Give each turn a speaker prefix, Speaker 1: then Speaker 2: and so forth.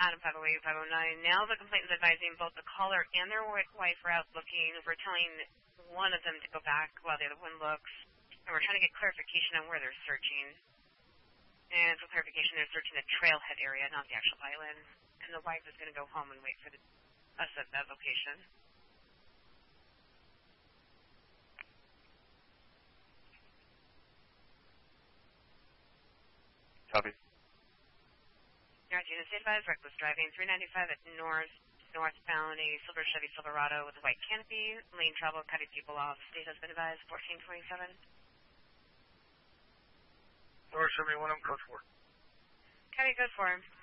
Speaker 1: Adam 508, 509. Now the complainant is advising both the caller and their wife are out looking. We're telling one of them to go back while the other one looks. And we're trying to get clarification on where they're searching. And for clarification, they're searching the trailhead area, not the actual island. And the wife is going to go home and wait for us at that location.
Speaker 2: Copy.
Speaker 1: North unit, stay advised, reckless driving, 395 at northbound, a silver Chevy Silverado with a white canopy, lane travel, cutting people off. State has been advised, 1427.
Speaker 3: North 71, code 4.
Speaker 1: Copy, code 4.